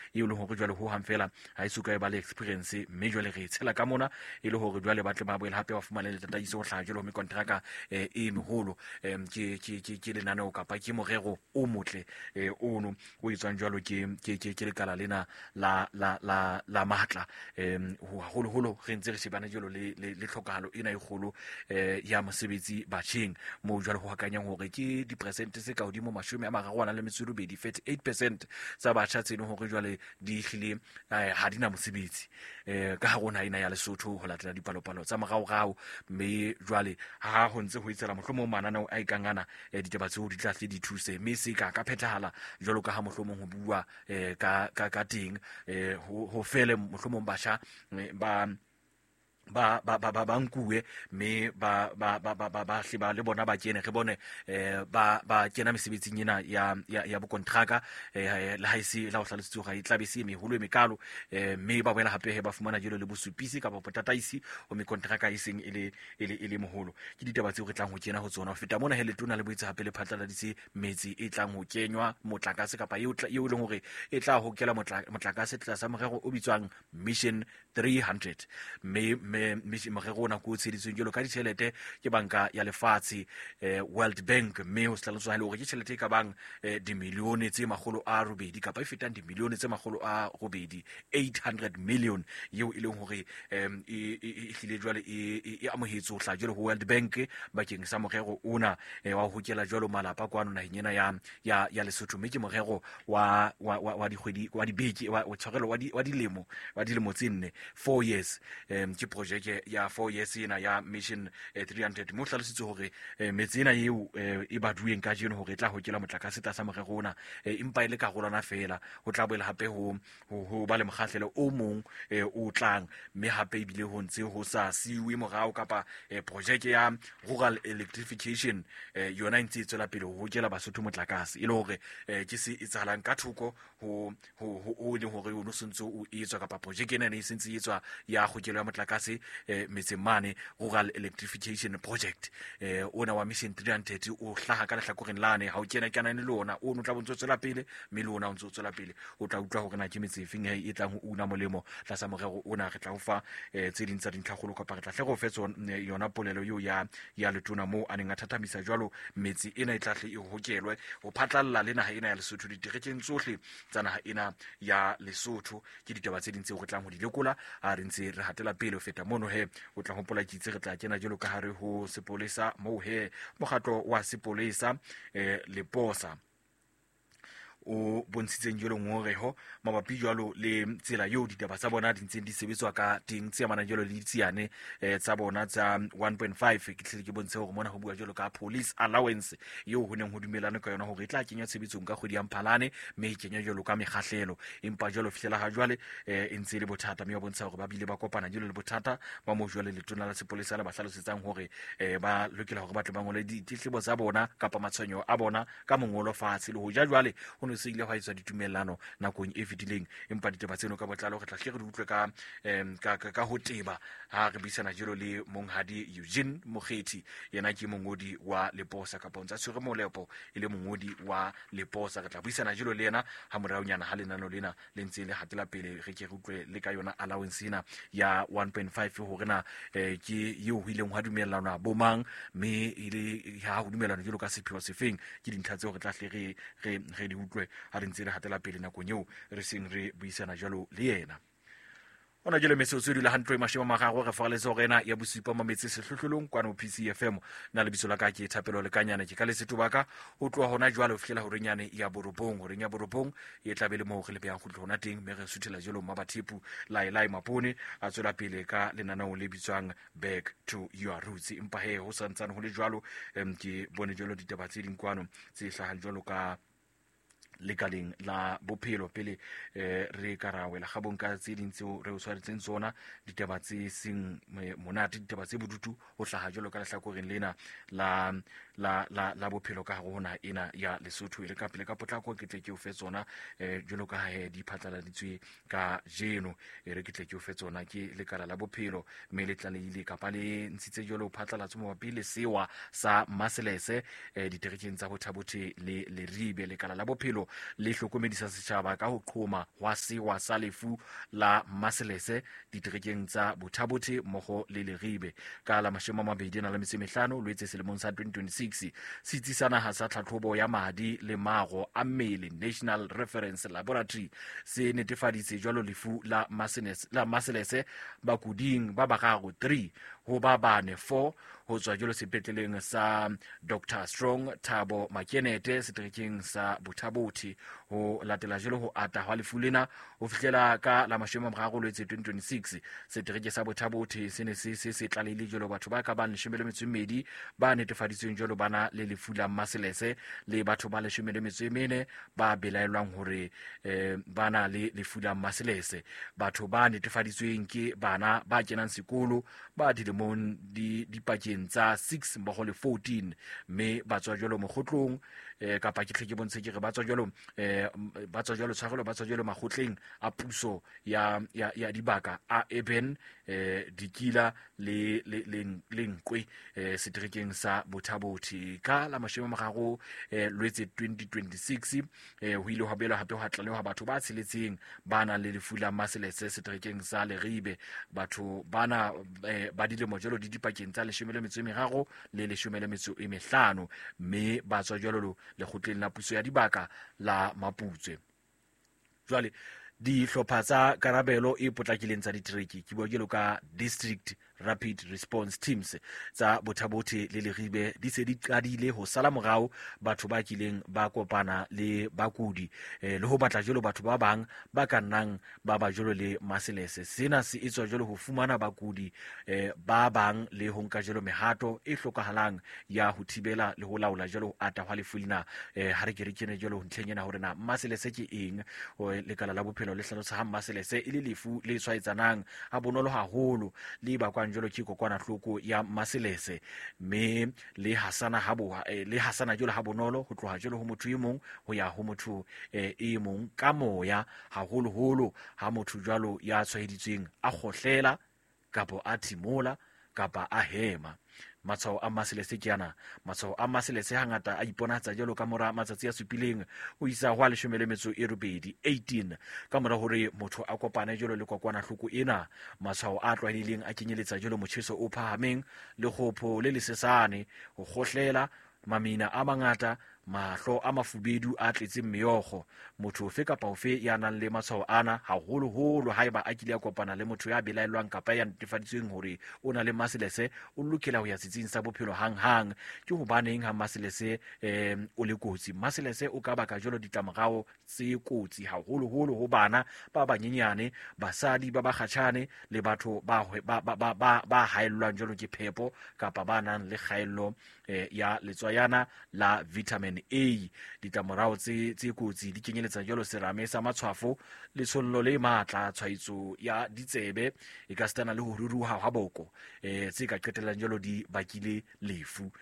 e le hore jwale ho hang fela ha suka e ba le experience mme jwale re tshela ka mona e le hore jwale ba tle ba boela hape ba fumana le tataiso ho hlaha jwale ho mekontraka e meholo ke lenaneo kapa ke morero o motle ono o etswang jwalo ke lekala lena la matla haholo re ntse re shebana jwalo le tlhokahalo ena e kgolo ya mosebetsi batjheng mo jwalo ho hakanyang hore ke diperesente tse ka hodimo 32 38% tsa batjha tseno hore jwale di hlile ha dina mosebetsi ka ha rona ina ya Lesotho ho latela dipalopalo tsa moraorao mme jwale ha ho ntse ho itsela mohlomong mananeo a ikangana ditaba tseo di tla hle di thuse mme se ka phethahala jwalo ka ha mohlomong ho bua ka teng ho fele mohlomong batjha ba nkuwe mme ba hle le bona ba kene re bone ba kena mesebetsing ena ya bokontraka le ha ise la ho hlalositswe ga e tla be se meholo e mekalo mme ba boela hape ba fumana jelo le bosupisi kapa potataisi o mekontraka e seng e le moholo ke ditaba tseo re tlang ho kena ho tsona ho feta mona hele tona le boetse hape le phatlaladitse metsi e tlang ho kenywa motlakase kapa eo leng hore e tla hokela motlakase tlasa morero o bitswang Mission 300 mme morero ona ko tsheditsweng jalo ka ditjhelete ke banka ya lefatshe World Bank mme ho hlaloswa hore ke tjhelete ka bang dimilione tse 800 kapa e fetang dimilione tse 800 800 million eo e leng hore e hlile jwale e amohetswe ho hla jwale ho World Bank bakeng sa morero ona wa ho hokela jwalo malapa kwano naheng ena ya Lesotho mme ke morero wa dikgwedi wa dibeke wa tshwarelo wa dilemo tse 4 years ke projeke ya 4 years ena ya Mission 300 mo hlalositse hore metsi ena eo e badueng ka jeno hore e tla hokela motlakase tsa morero ona empa ile ka rolana fela ho tla boela hape ho ba le mokgahlelo o mong o tlang mme hape ibile ho ntse ho sa siwe morao kapa projeke ya rural electrification yona ntse tswela pele ho hokela Basotho motlakase ile hore ke se etsahalang ka thoko ho le hore o no sentse o etswa kapa projeke ena e sentse etswa ya hokelo ya motlakase metsemane rural electrification project ona wa Mission 300 o hlaha ka lehlakoreng lane ha o kena le lona o no tla bontse tswela pele mme le ona o ntse tswela pele o tla utlwa hore na ke metsefeng e tlang ho una molemo tla sa morero ona re tla ho fa tse ding tsa dintlhagolo kapa re tla hle go fetsa yona polelo eo ya letona mo a neng a thathamisa jwalo metsi ena e tla hle e hokelwe ho phatlalla le naha ena ya Lesotho diterekeng tsohle tsa naha ena ya Lesotho ke ditaba tse ding tseo re tlang ho di lekola a re ntse re hatela pele ho feta mono o tla hopola ke itse re tla kena jelo ka hare ho sepolesa mo mokgatlo wa sepolesa Leposa o bontshitseng jelo ngoreho mabapi jwalo le tsela eo ditaba tsa bona di ntseng di sebetswa ka teng tse amanang jelo le ditsiane tsa bona tsa 1.5 ke tlile ke bontshe hore mona ho bua jelo ka police allowance eo ho neng ho dumelana ka yona hore e tla kenywa tshebetsong ka kgwedi ya Mphalane mme e kenywa jelo ka mekgahlelo empa jelo fihlela ha jwale e ntse le bothata mme ba bontsha hore ba bile ba kopana jelo le bothata ba mo jwale le tona la sepolesa la ba hlalosetsang hore ba lokela hore ba tle ba ngole ditletlebo tsa bona kapa matshwanyo a bona ka mongolo fatshe le ho ja jwale ho se ile ha etswa ditumellano nakong e fetileng empa ditaba tseno ka botlalo re tla hle re di utlwe ka ho teba ha re bisana jelo le monghadi Eugene Mokgethi yena ke mongodi wa Leposa kapa ntsa tshwere molepo ile mongodi wa Leposa re tla buisana jelo le yena ha moraonyana ha lenano lena le ntse le hatela pele re ke re utlwe le ka yona allowance ena ya 1.5 hore na ke eo ho ileng ha dumellana bomang mme ile ha ho dumellana jelo ka sepheo sefeng ke dintlha tseo re tla hle re di utlwe ha re ntse re hatela pele nakong eo re seng re buisana jalo le yena ona jele metsotso di la 130 re fagale tso rena ya bosupa mametse sehlohlolong kwana PC FM na le bitso la ka ke Thapelo le Kanyana ke ka le setubaka ho tloa hona jwale ho fihlela hore nyane ya borobong hore nya borobong e tla be le mo re le beang go tlona teng me re suthela jelo mabathipu lai mapone a tswela pele ka lenanao le bitswang Back to Your Roots empa ho santsane ho le jwalo ke bone jelo ditaba tse ding kwano tse hlahang jalo ka lekaleng la bophelo pele re karawela ga bonka tse ding tseo re o tshwaretseng tsona ditaba tse seng monate ditaba tse bodutu ho hlaha jalo ka lehlakoreng lena la bophelo ka go hona ena ya Lesotho ile ka pele ka potlako ke tle ke o fe tsona jalo ka di phatlaladitswe ka jeno re ke tle ke o fe tsona ke lekala la bophelo me le tlalehile kapa le ntshitse jalo phatlalatso mo pele sewa sa Maselese diterekeng tsa bothabothe le ribe lekala la bophelo le hlokomedisa setjhaba ka ho qhoma hwa sewa sa lefu la maselese diterekeng tsa Bothabothe mmoho le Leribe ka la 25 Loetse selemong sa 2026. Setsi sa naha sa tlhatlhobo ya madi le maro a mmele National Reference Laboratory se netefaditse jwalo lefu la maselese bakuding ba bararo 3 ho ba bane 4 ho tswa jwalo sepetleleng sa Dr. Strong Thabo Makenete seterekeng sa Bothabothe ho latela jwalo ho ata hwa lefu lena ho fihlela ka la 30 Loetse 2026. Setereke sa Bothabothe se ne se tlalile jwalo batho ba ka bang 12 ba netefaditsweng jwalo bana le lefu la maselese le batho ba 14 ba belaelwang hore bana le lefu la maselese. Batho ba netefaditsweng ke bana ba kenang sekolo ba dilemong dipakeng tsa 6 mmoho le 14 mme ba tswa jwalo mokgotlong kapa ke tlheke bontshe ke re ba tswa jwalo tshwarelo ba tswa jwalo makgotleng a puso ya dibaka a Eben Dikila le Nkwe seterekeng sa Bothabothe ka la 30 Loetse 2026. Ho ile ho belwa hape ho tlalewa batho ba tsheletseng bana le lefu la maselese seterekeng sa Leribe. Batho bana ba dilemo jwalo di dipakeng tsa 13 le 15 mme ba tswa jwalo lekgotleng la puso ya dibaka la Maputswe. Jwale dihlopha tsa karabelo e potlakileng tsa ditereki ke bua jelo ka District Rapid Response Teams tsa Bothabothe le Leribe di se di qadile ho sala morao batho ba kileng ba kopana le bakudi le ho batla jelo batho ba bang ba ka nnang ba ba jelo le maselese. Sena se etswa jelo ho fumana bakudi ba bang le ho nka jelo mehato e hlokahalang ya ho thibela le ho laola jelo ho ata hwa lefu lena. Ha re ke re kene jelo ho ntlhenyena hore na maselese ke eng. Lekala la bophelo le hlalosa ha maselese e le lefu le tshwaetsanang ha bonolo haholo le ba kwa jolo ke kokwanahloko ya maselese mme le hasana jolo ha bonolo ho tloha jolo ho motho e mong ho ya ho motho e mong ka moya haholo ha motho jwalo ya tshwaeditsweng a khohlela kapa a thimola kapa a hema. Matshwao a maselese ke yana. Matshwao a maselese hangata a iponatsa jalo ka mora matsatsi a supileng ho isa hwa 18 ka mora hore motho a kopane jalo le kokwanahloko ena. Matshwao a tlwaelehileng a kenyeletsa jalo motjheso o phahameng le khopho le lesesane, ho khohlela, mamina a mangata, mahlo a mafubedu a tletseng meokgo. Motho ofe kapa ofe ya nang le matshwao ana haholo haeba a kile a kopana le motho ya belaelwang kapa ya netefaditsweng hore o na le maselese o lokela ho ya setsing sa bophelo hang. Ke hobaneng ha maselese o le kotsi. Maselese o ka baka jolo ditlamorao tse kotsi haholo ho bana ba banyenyane, basadi ba bakgatjhane le batho ba haellwang jolo ke phepo kapa ba nang le kgaello ya letswayana la vitamin A. Ditlamorao tse kotsi di kenyeletsa jolo serame sa matshwafo, letsollo le matla, tshwaetso ya ditsebe e ka stana le ho ruruha ha boko tse ka qetellang jolo di bakile lefu.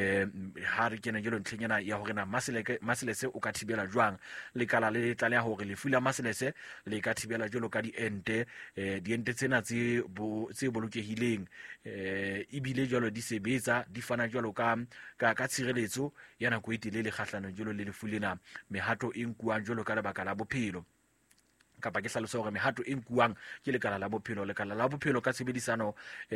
Ha re kena jolo ntlhenyana ya hore na maselese o ka thibela jwang. Lekala le tlaleha hore lefu la maselese le ka thibela jolo ka diente tsena tse bolokehileng ebile jolo di sebetsa di fana jolo ka tshireletso ya nako e telele kgahlano jolo le lefu lena. Mehato e nkuwang jolo ka lebaka la bophelo kapa ke hlalosa hore mehato e nkuwang ke lekala la bophelo ka tshebedisano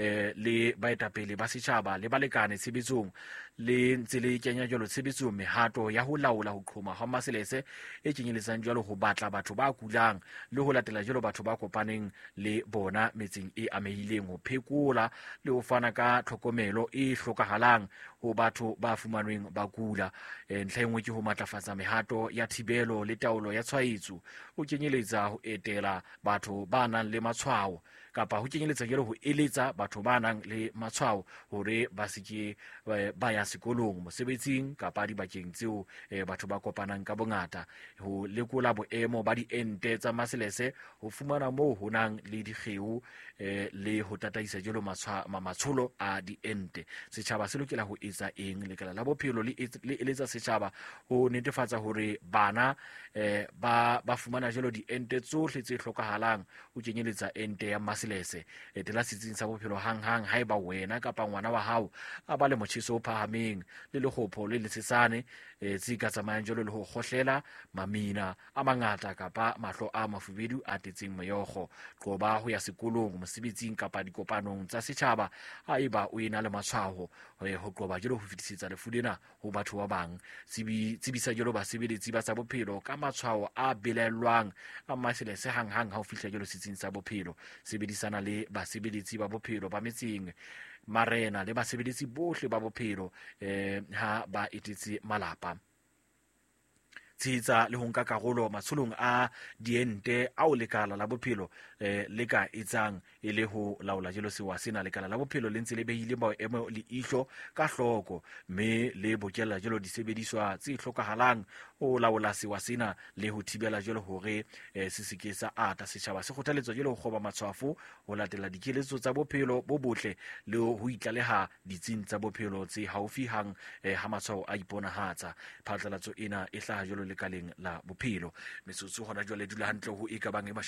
le baetapele ba setjhaba le balekane tshebetsong le ntse le kenya jalo tshebetsong mehato ya ho laola ho qhoma ha maselese e kenyeletsang jalo ho batla batho ba kulang le ho latela jalo batho ba kopaneng le bona metseng e amehileng, ho phekola le ho fana ka tlhokomelo e hlokahalang ho batho ba fumanweng ba kula. Ntlha engwe ke ho matlafatsa mehato ya thibelo le taolo ya tshwaetso, ho kenyeletsa ho etela batho ba nang le matshwao kapa ho kenyeletsa jalo ho eletsa batho ba nang le matshwao hore ba seke ba ya sekolong, mosebetsing kapa dibakeng tseo batho ba kopanang ka bongata, ho lekola boemo ba diente tsa maselese, ho fumana moo ho nang le dikgeo le ho tataisa jalo matsholo a diente. Setjhaba se lokela ho etsa eng? Lekala la bophelo le eletsa setjhaba ho netefatsa hore bana ba fumana jalo diente ditokomane tsohle tse hlokahalang o kenyeletsa ente ya maselese. Etela setsing sa bophelo hanghang haeba wena kapa ngwana wa hao a ba le motjheso o phahameng le lekgopho le lesesane tse ka tsamayang jwalo le ho kgohlela, mamina a mangata kapa mahlo a mafubedu a tetseng moyokgo. Qoba ho ya sekolong, mosebetsing kapa dikopanong tsa setjhaba haeba o ena le matshwao ho qoba jwalo ho fetisetsa lefu lena ho batho ba bang. Tsebisa jwalo basebeletsi ba tsa bophelo ka matshwao a belellwang a maselese hanghang ha o fihla jwalo setsing sa bophelo. Sebedisana le basebeletsi ba bophelo ba metseng, marena le basebeletsi bohle ba bophelo ha ba etetse malapa. Tshehetsa le ho nka karolo matsholong a diente ao lekala la bophelo le ka etsang e le ho laola jelo sewa sena. Lekala la bophelo le ntse le behile maemo le ihlo ka hloko, mme le bokella jelo disebediswa tse hlokahalang ho laola sewa sena le ho thibela jelo hore se seke sa ata. Setjhaba se kgothaletswa jelo ho kgoba matshwafo, ho latela dikeletso tsa bophelo bo botle le ho itlaleha ditsing tsa bophelo tse haufi hang ha matshwao a iponahatsa. Phatlalatso ena e hlaha jelo lekaleng la bophelo. Metsotso hona jwale dula hantle ho ekabang e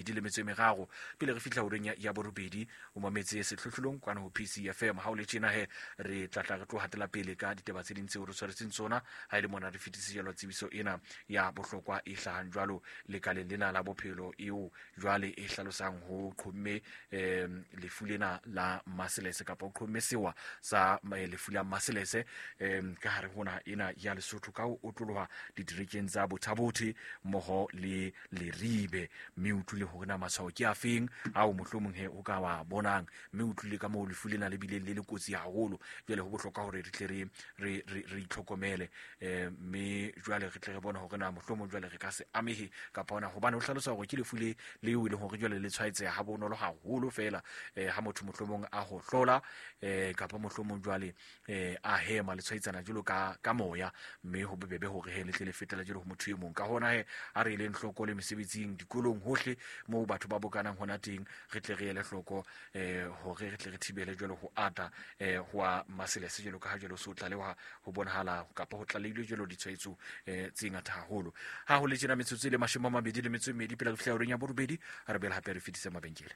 23 pele re fihla horeng ya borobedi. O mametse sehlohlolong kwana ho PCFM. Ha o le tjena re tlatla re tlo hatela pele ka ditaba tse ding tseo re tshwaretseng tsona ha ile mona re fetise jalo tsebiso ena ya bohlokwa e hlahang jwalo lekaleng lena la bophelo eo jwale e hlalosang ho qhomme lefu lena la maselese kapa ho qhomme sewa sa lefu la maselese ka hare hona ena ya Lesotho ka ho otloloha diterekeng tsa Bothaboti mmoho le Leribe. Mme utlwile hore na matshwao ke a feng ao mohlomong o ka wa bonang, mme utlwile ka moo lefu lena le bile le kotsi haholo. Jwale ho bohlokwa hore re tle re itlhokomele, mme jwale re tle re bona hore na mohlomong jwale re ka se amehe kapa ona hobane ho hlalosa hore ke lefu le leo le hore jwale le tshwaetseha ha bonolo haholo fela ha motho mohlomong a ho hlola kapa mohlomong jwale a hema le tshwaetsana jwalo ka moya, mme ho bebebe hore le tle le fetela jwalo ho motho e mong. Ka hona a re le nhloko le mesebetsing dikolong hohle moo batho ba bokanang hona teng, re tle re ele hloko hore re tle re thibele jwalo ho ata ho maselese jwalo ka ha jwalo so tlalewa ho bonahala kapa ho tlalehile jwalo ditshwaetso tse ngata haholo. Ha ho le tjena metsotso le 22 pela re fihla horeng ya borobedi, ha re bela hape re fetise mabenkele.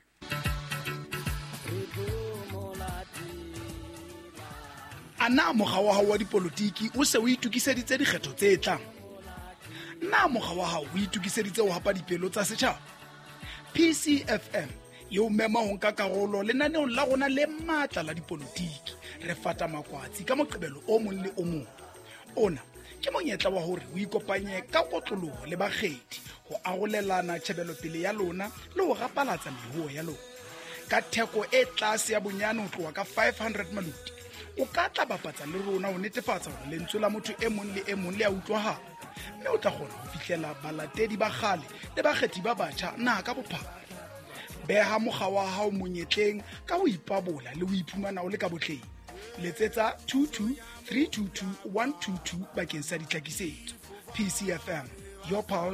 Ana mokga wa hao wa dipolotiki o se o itukiseditse dikgetho tse tlang? Na mokga wa hao o itukiseditse ho hapa dipelo tsa setjhaba? PCFM yo mema ho nka karolo lenaneong la rona le matla la dipolotiki. Re fata makwatsi ka moqebelo o mong le o mong. Ona ke monyetla wa hore o ikopanye ka kotloloho le bakgethi ho arolelana tjhebelo pele ya lona le ho rapalatsa mehuo ya lona. Ka theko e tlase ya bonyane ho tloha ka 500 maluti, o ka tla bapatsa le rona ho netefatsa hore lentswe la motho e mong le e mong le a utlwahala, mme o tla kgona ho fihlela balatedi ba kgale le bakgethi ba batjha naha ka bophara. Beha mokga wa hao monyetleng ka ho ipabola le ho iphumana o le ka botleng. Letsetsa 22 322 122 bakeng sa ditlhakisetso. PCFM, your pulse,